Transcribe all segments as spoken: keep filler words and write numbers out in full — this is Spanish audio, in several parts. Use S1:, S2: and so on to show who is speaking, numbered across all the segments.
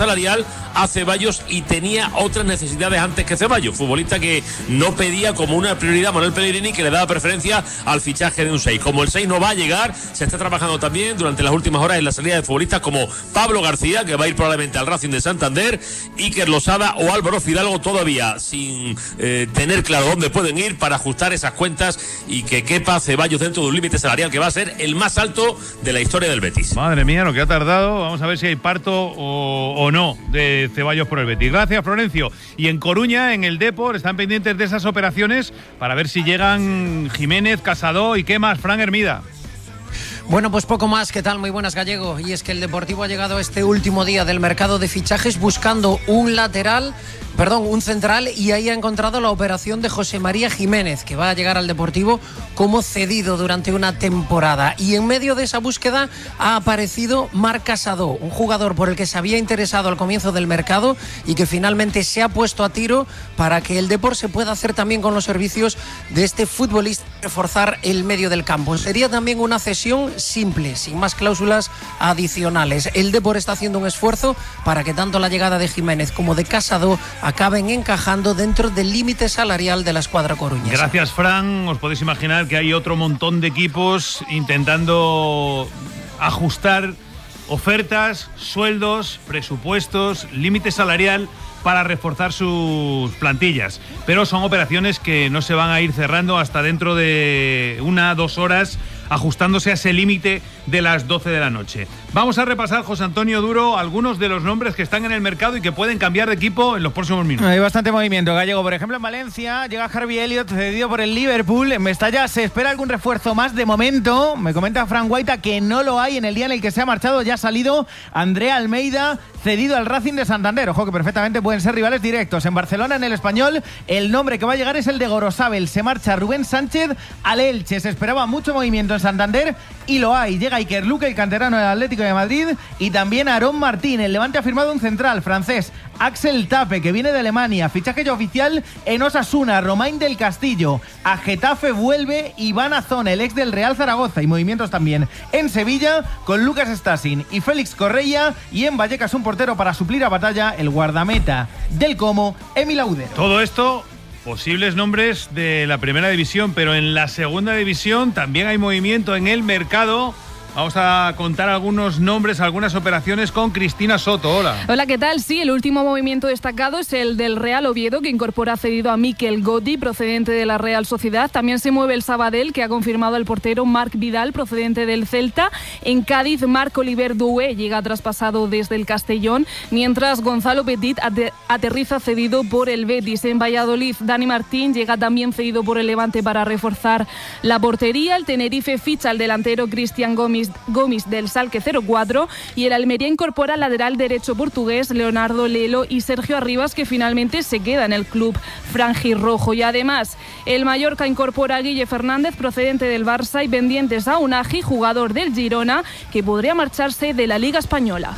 S1: salarial a Ceballos y tenía otras necesidades antes que Ceballos, futbolista que no pedía como una prioridad Manuel Pellegrini, que le daba preferencia al fichaje de un seis. Como el seis no va a llegar, se está trabajando también durante las últimas horas en la salida de futbolistas como Pablo García, que va a ir probablemente al Racing de Santander, Iker Losada o Álvaro Fidalgo, todavía sin eh, tener claro dónde pueden ir para ajustar esas cuentas y que quepa Ceballos dentro de un límite salarial que va a ser el más alto de la historia del Betis.
S2: Madre mía, lo que ha tardado. Vamos a ver si hay parto o, o no de Ceballos por el Betis. Gracias, Florencio. Y en Coruña, en el Depor, están pendientes de esas operaciones para ver si llegan Jiménez, Casado y qué más. Fran Hermida.
S3: Bueno, pues poco más. ¿Qué tal? Muy buenas, Gallego. Y es que el Deportivo ha llegado este último día del mercado de fichajes buscando un lateral, perdón, un central, y ahí ha encontrado la operación de José María Jiménez, que va a llegar al Deportivo como cedido durante una temporada. Y en medio de esa búsqueda ha aparecido Marc Casado, un jugador por el que se había interesado al comienzo del mercado y que finalmente se ha puesto a tiro para que el Depor se pueda hacer también con los servicios de este futbolista, reforzar el medio del campo. Sería también una cesión simple, sin más cláusulas adicionales. El Depor está haciendo un esfuerzo para que tanto la llegada de Jiménez como de Casado acaben encajando dentro del límite salarial de la escuadra coruñesa.
S2: Gracias, Fran. Os podéis imaginar que hay otro montón de equipos intentando ajustar ofertas, sueldos, presupuestos, límite salarial para reforzar sus plantillas. Pero son operaciones que no se van a ir cerrando hasta dentro de una, dos horas, ajustándose a ese límite de las doce de la noche. Vamos a repasar, José Antonio Duro, algunos de los nombres que están en el mercado y que pueden cambiar de equipo en los próximos minutos.
S4: Hay bastante movimiento, Gallego. Por ejemplo, en Valencia llega Harvey Elliott, cedido por el Liverpool. En Mestalla se espera algún refuerzo más. De momento, me comenta Fran Guaita que no lo hay en el día en el que se ha marchado. Ya ha salido Andrea Almeida, cedido al Racing de Santander. Ojo que perfectamente pueden ser rivales directos. En Barcelona, en el Español, el nombre que va a llegar es el de Gorosabel. Se marcha Rubén Sánchez al Elche. Se esperaba mucho movimiento en Santander y lo hay. Llega Iker Luque, el canterano del Atlético de Madrid, y también Aarón Martín. El Levante ha firmado un central francés, Axel Tape, que viene de Alemania. Fichaje ya oficial en Osasuna, Romain del Castillo. A Getafe vuelve Iván Azón, el ex del Real Zaragoza. Y movimientos también en Sevilla con Lucas Stasin y Félix Correia. Y en Vallecas un portero para suplir a Batalla, el guardameta del Como, Emil Audero.
S2: Todo esto, posibles nombres de la primera división, pero en la segunda división también hay movimiento en el mercado. Vamos a contar algunos nombres, algunas operaciones con Cristina Soto. Hola.
S5: Hola, ¿qué tal? Sí, el último movimiento destacado es el del Real Oviedo, que incorpora cedido a Mikel Gotti, procedente de la Real Sociedad. También se mueve el Sabadell, que ha confirmado al portero Marc Vidal, procedente del Celta. En Cádiz, Marc Oliver Doué llega traspasado desde el Castellón, mientras Gonzalo Petit aterriza cedido por el Betis. En Valladolid, Dani Martín llega también cedido por el Levante para reforzar la portería. El Tenerife ficha al delantero Cristian Gómez Gómez del Schalke cero cuatro, y el Almería incorpora al lateral derecho portugués Leonardo Lelo y Sergio Arribas, que finalmente se queda en el club franjirrojo. Y además el Mallorca incorpora a Guille Fernández, procedente del Barça, y pendientes a Unagi, jugador del Girona, que podría marcharse de la Liga Española.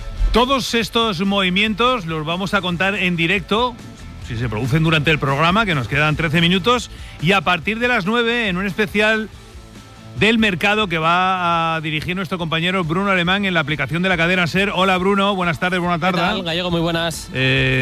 S2: Todos estos movimientos los vamos a contar en directo, si se producen durante el programa, que nos quedan trece minutos, y a partir de las nueve en un especial del mercado que va a dirigir nuestro compañero Bruno Alemán en la aplicación de la cadena SER. Hola, Bruno, buenas tardes, buenas tardes.
S6: ¿Qué tal, Gallego? Muy buenas.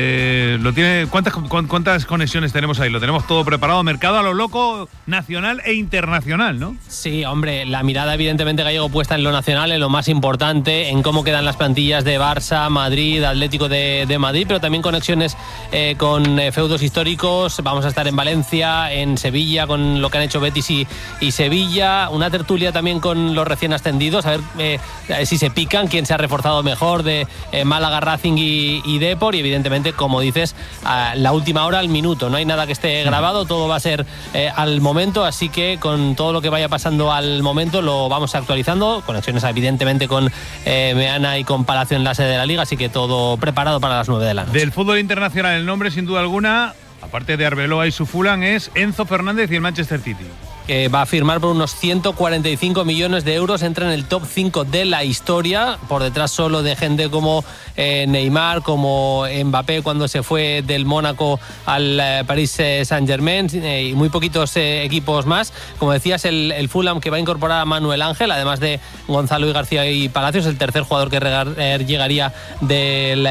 S2: Eh, lo tiene, ¿cuántas, ¿Cuántas conexiones tenemos ahí? Lo tenemos todo preparado, mercado a lo loco, nacional e internacional, ¿no?
S6: Sí, hombre, la mirada evidentemente, Gallego, puesta en lo nacional, en lo más importante, en cómo quedan las plantillas de Barça, Madrid, Atlético de, de Madrid, pero también conexiones eh, con eh, feudos históricos. Vamos a estar en Valencia, en Sevilla, con lo que han hecho Betis y, y Sevilla. Una tertulia también con los recién ascendidos, a ver eh, si se pican, quién se ha reforzado mejor de eh, Málaga, Racing y, y Depor, y evidentemente, como dices, a la última hora al minuto. No hay nada que esté grabado, todo va a ser eh, al momento, así que con todo lo que vaya pasando al momento lo vamos actualizando. Conexiones evidentemente con eh, Meana y con Palacio en la sede de la Liga, así que todo preparado para las nueve de la noche.
S2: Del fútbol internacional, el nombre sin duda alguna, aparte de Arbeloa y su Fulham, es Enzo Fernández y el Manchester City.
S6: Que va a firmar por unos ciento cuarenta y cinco millones de euros, entra en el top cinco de la historia, por detrás solo de gente como eh, Neymar, como Mbappé cuando se fue del Mónaco al eh, Paris Saint-Germain, eh, y muy poquitos eh, equipos más. Como decías, el, el Fulham, que va a incorporar a Manuel Ángel, además de Gonzalo y García y Palacios, el tercer jugador que regar, eh, llegaría del